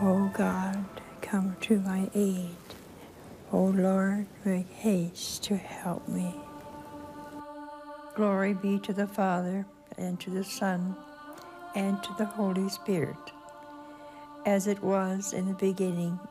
O God, come to my aid. O Lord, make haste to help me. Glory be to the Father, and to the Son, and to the Holy Spirit, as it was in the beginning,